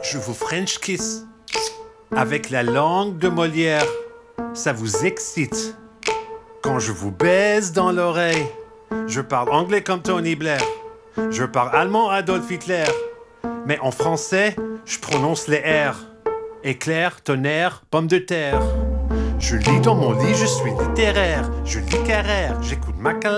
Je vous French kiss avec la langue de Molière. Ça vous excite. Quand je vous baise dans l'oreille, je parle anglais comme Tony Blair. Je parle allemand Adolf Hitler. Mais en français, je prononce les R. Éclair, tonnerre, pomme de terre. Je lis dans mon lit, je suis littéraire. Je lis Carrère, j'écoute Macal.